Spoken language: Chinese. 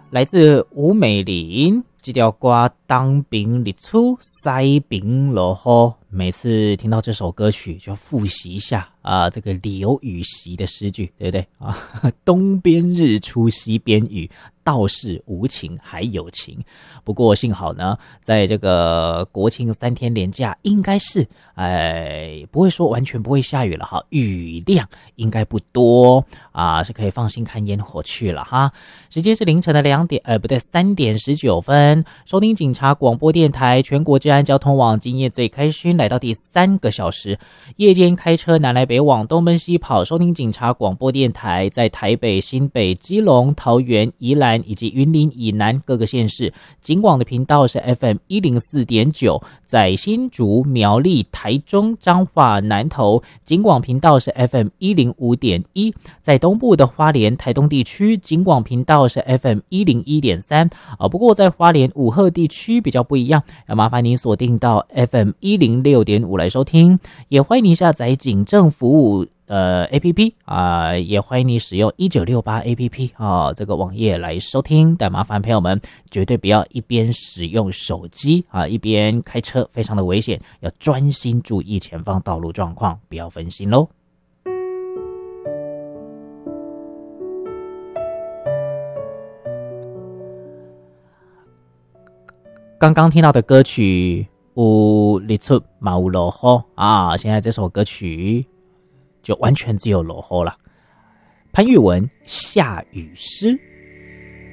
来自吴美玲这条歌当兵日出西边落雨，每次听到这首歌曲就复习一下这个刘禹锡的诗句，对不对啊？东边日出西边雨，道是无晴还有晴。不过幸好呢，在这个国庆3天连假，应该是不会说完全不会下雨了哈，雨量应该不多是可以放心看烟火去了哈。时间是凌晨的3点19分，收听警察广播电台全国治安交通网，今夜最开勋来到第3个小时，夜间开车南来北往，东奔西跑，收听警察广播电台，在台北、新北、基隆、桃园、宜兰以及云林以南各个县市，警广的频道是 FM104.9， 在新竹、苗栗、台中、彰化、南投，警广频道是 FM105.1， 在东部的花莲、台东地区，警广频道是 FM101.3， 不过在花莲武赫地区比较不一样，要麻烦您锁定到 FM106.5 来收听，也欢迎您下载警政服务APP 也欢迎你使用1968 APP 这个网页来收听，但麻烦朋友们绝对不要一边使用手机一边开车，非常的危险，要专心注意前方道路状况，不要分心咯。刚刚听到的歌曲有日出嘛有落雨现在这首歌曲就完全只有落雨了。潘玉文下雨诗。